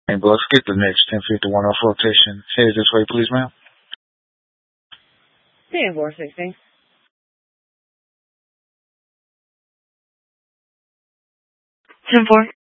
And let's get the next 1051 off rotation. Head this way, please, ma'am. 10-4-16. 10-4.